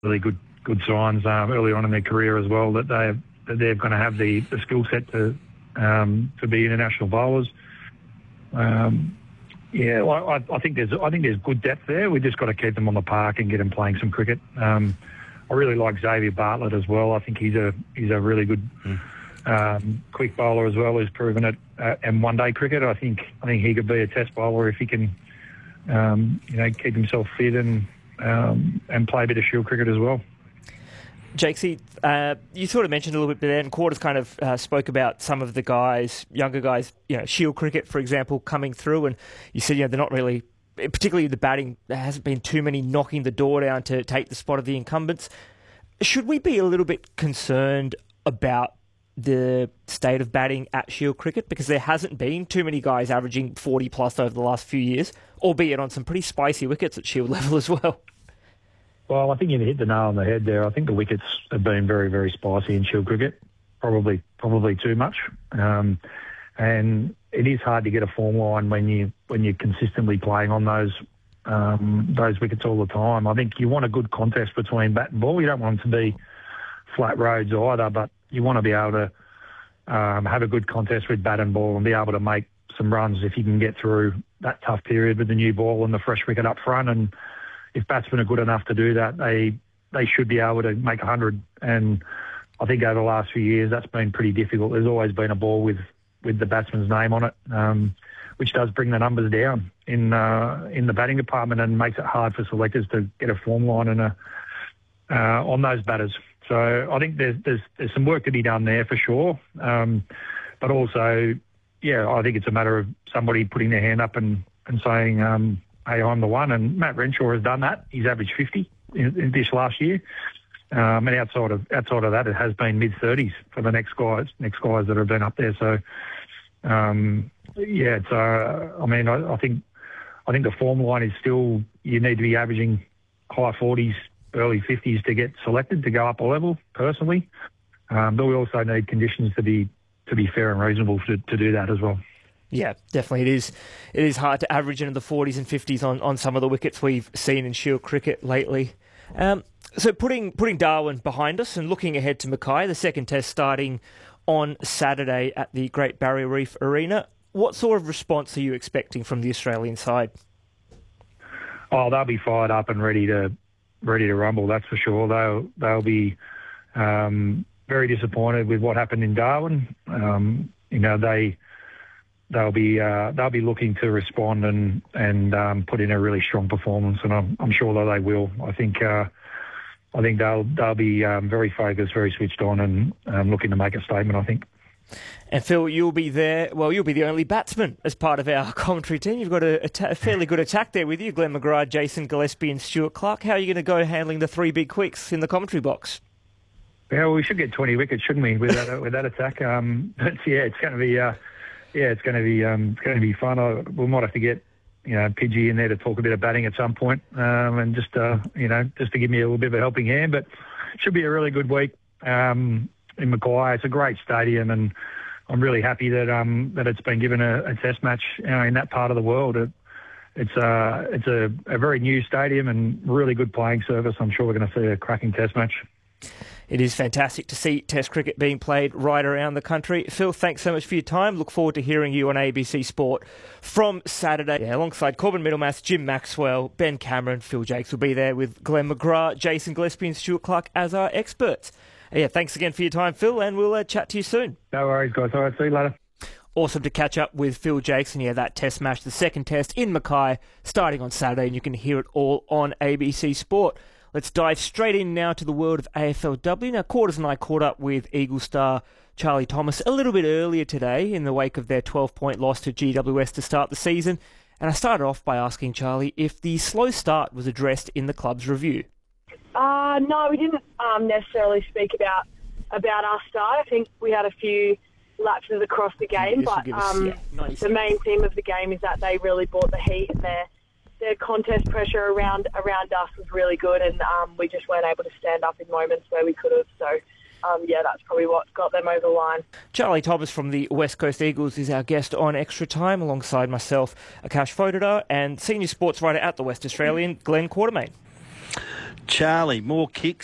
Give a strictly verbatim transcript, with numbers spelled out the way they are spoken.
really good good signs um, early on in their career as well that they that they're going to have the, the skill set to um, to be international bowlers. Um, yeah, well, I, I think there's I think there's good depth there. We've just got to keep them on the park and get them playing some cricket. Um, I really like Xavier Bartlett as well. I think he's a he's a really good mm. um, quick bowler as well. He's proven it uh, in one day cricket. I think I think he could be a test bowler if he can um, you know keep himself fit and um, and play a bit of Shield cricket as well. Jakesy, uh, you sort of mentioned a little bit there, and Quarters kind of uh, spoke about some of the guys, younger guys, you know, Shield cricket, for example, coming through, and you said, you know, they're not really, particularly the batting, there hasn't been too many knocking the door down to take the spot of the incumbents. Should we be a little bit concerned about the state of batting at Shield cricket? Because there hasn't been too many guys averaging forty plus over the last few years, albeit on some pretty spicy wickets at Shield level as well. Well, I think you hit the nail on the head there. I think the wickets have been very, very spicy in Shield cricket, probably probably too much. Um, and it is hard to get a form line when you when you're consistently playing on those um, those wickets all the time. I think you want a good contest between bat and ball. You don't want them to be flat roads either, but you want to be able to um, have a good contest with bat and ball and be able to make some runs if you can get through that tough period with the new ball and the fresh wicket up front. And if batsmen are good enough to do that, they they should be able to make one hundred. And I think over the last few years, that's been pretty difficult. There's always been a ball with, with the batsman's name on it, um, which does bring the numbers down in uh, in the batting department and makes it hard for selectors to get a form line and a, uh, on those batters. So I think there's, there's there's some work to be done there for sure. Um, but also, yeah, I think it's a matter of somebody putting their hand up and, and saying, um, hey, I'm the one. And Matt Renshaw has done that. He's averaged fifty in, in this last year. Um, and outside of outside of that, it has been mid thirties for the next guys, next guys that have been up there. So, um, yeah, it's. Uh, I mean, I, I think I think the form line is still. You need to be averaging high forties, early fifties to get selected to go up a level. Personally, um, but we also need conditions to be to be fair and reasonable to, to do that as well. Yeah, definitely. It is It is hard to average into the forties and fifties on, on some of the wickets we've seen in Shield cricket lately. Um, so putting putting Darwin behind us and looking ahead to Mackay, the second test starting on Saturday at the Great Barrier Reef Arena, what sort of response are you expecting from the Australian side? Oh, they'll be fired up and ready to ready to rumble, that's for sure. They'll, they'll be um, very disappointed with what happened in Darwin. Um, you know, they... They'll be uh, they'll be looking to respond and and um, put in a really strong performance, and I'm I'm sure that they will. I think uh, I think they'll they'll be um, very focused, very switched on, and um, looking to make a statement, I think. And Phil, you'll be there. Well, you'll be the only batsman as part of our commentary team. You've got a, a, a fairly good attack there with you, Glenn McGrath, Jason Gillespie, and Stuart Clark. How are you going to go handling the three big quicks in the commentary box? Yeah, well, we should get twenty wickets, shouldn't we, with that with that attack? Um, but yeah, it's going to be. Uh, Yeah, it's going to be um, it's going to be fun. I, we might have to get you know Pidgey in there to talk a bit of batting at some point, um, and just uh, you know just to give me a little bit of a helping hand. But it should be a really good week um, in Mackay. It's a great stadium, and I'm really happy that um, that it's been given a, a test match you know, in that part of the world. It, it's uh, it's a, a very new stadium and really good playing service. I'm sure we're going to see a cracking test match. It is fantastic to see Test cricket being played right around the country. Phil, thanks so much for your time. Look forward to hearing you on A B C Sport from Saturday. Yeah, alongside Corbin Middlemass, Jim Maxwell, Ben Cameron, Phil Jakes will be there with Glenn McGrath, Jason Gillespie and Stuart Clark as our experts. Yeah, thanks again for your time, Phil, and we'll uh, chat to you soon. No worries, guys. All right, see you later. Awesome to catch up with Phil Jakes and yeah, that test match, the second test in Mackay, starting on Saturday, and you can hear it all on A B C Sport. Let's dive straight in now to the world of A F L W. Now, Quarters and I caught up with Eagle star Charlie Thomas a little bit earlier today in the wake of their twelve-point loss to G W S to start the season. And I started off by asking Charlie if the slow start was addressed in the club's review. Uh, no, we didn't um, necessarily speak about about our start. I think we had a few lapses across the game, but um, us, yeah, the main theme of the game is that they really brought the heat, and their their contest pressure around around us was really good, and um, we just weren't able to stand up in moments where we could have. So, um, yeah, that's probably what got them over the line. Charlie Thomas from the West Coast Eagles is our guest on Extra Time, alongside myself, Akash Fodadar, and senior sports writer at the West Australian, Glenn Quartermain. Charlie, more kicks.